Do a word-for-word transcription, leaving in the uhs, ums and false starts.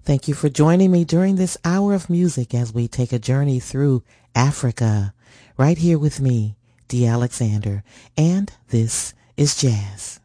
Thank you for joining me during this hour of music as we take a journey through Africa. Right here with me, Dee Alexander, and this is Jazz.